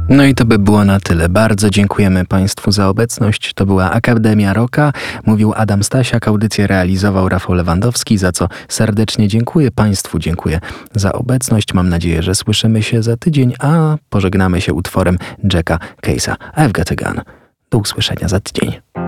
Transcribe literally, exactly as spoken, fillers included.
No i to by było na tyle. Bardzo dziękujemy Państwu za obecność. To była Akademia Rocka. Mówił Adam Stasiak. Audycję realizował Rafał Lewandowski, za co serdecznie dziękuję. Państwu dziękuję za obecność. Mam nadzieję, że słyszymy się za tydzień, a pożegnamy się utworem Jacka Case'a. I've Got a Gun. Do usłyszenia za tydzień.